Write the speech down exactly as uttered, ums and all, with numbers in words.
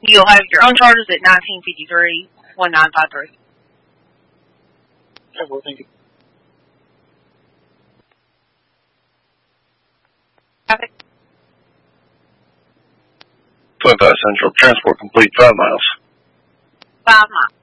You'll have your own charges at nineteen fifty-three, nineteen fifty-three. Yeah, well, thank you. Traffic. twenty-five Central, transport complete, five miles. Five miles.